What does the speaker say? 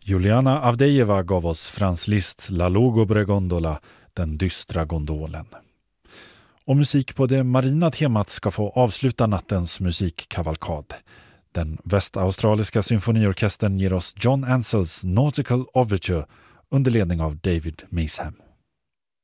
Juliana Avdejeva gav oss Franz Liszts La Lugubre Gondola, den dystra gondolen. Och musik på det marina temat ska få avsluta nattens musikkavalkad. Den västaustraliska symfoniorkestern ger oss John Ansells Nautical Overture under ledning av David Measham.